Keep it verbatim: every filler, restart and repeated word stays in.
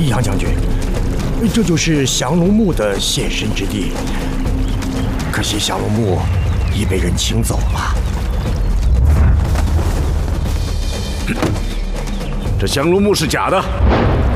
杨将军，这就是降龙墓的现身之地。可惜降龙墓已被人请走了。 这降龙墓是假的。